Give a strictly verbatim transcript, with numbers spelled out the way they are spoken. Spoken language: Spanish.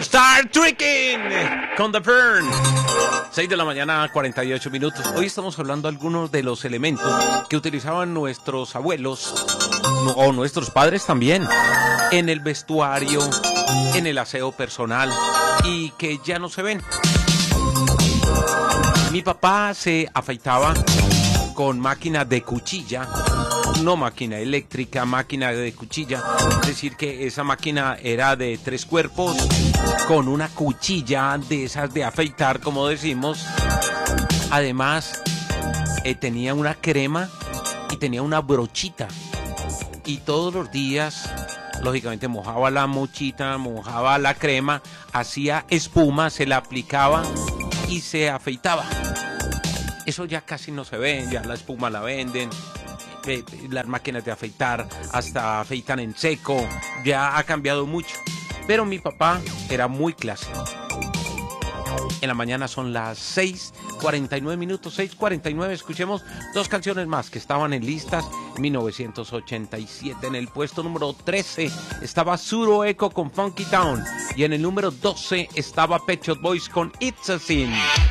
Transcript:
Start Tricking con The Fern. seis de la mañana, cuarenta y ocho minutos. Hoy estamos hablando de algunos de los elementos que utilizaban nuestros abuelos o nuestros padres también en el vestuario, en el aseo personal y que ya no se ven. Mi papá se afeitaba con máquina de cuchilla, no máquina eléctrica, máquina de cuchilla. Es decir, que esa máquina era de tres cuerpos con una cuchilla de esas de afeitar, como decimos. Además, eh, tenía una crema y tenía una brochita. Y todos los días, lógicamente, mojaba la mochita, mojaba la crema, hacía espuma, se la aplicaba y se afeitaba. Eso ya casi no se ve, ya la espuma la venden, eh, las máquinas de afeitar hasta afeitan en seco, ya ha cambiado mucho. Pero mi papá era muy clásico. En la mañana son las seis cuarenta y nueve minutos, seis cuarenta y nueve. Escuchemos dos canciones más que estaban en listas. En mil novecientos ochenta y siete, en el puesto número trece estaba Pseudo Echo con Funky Town. Y en el número doce estaba Pet Shop Boys con It's a Sin.